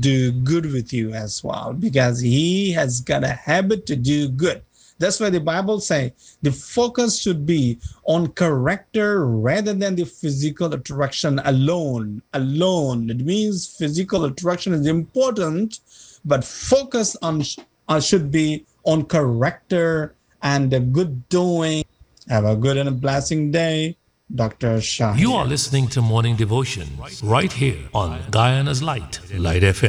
do good with you as well, because he has got a habit to do good. That's why the Bible say the focus should be on character rather than the physical attraction alone. Alone. It means physical attraction is important, but focus on should be on character and the good doing. Have a good and a blessing day. Dr. Shah. You are listening to Morning Devotion right here on Guyana's Light FM.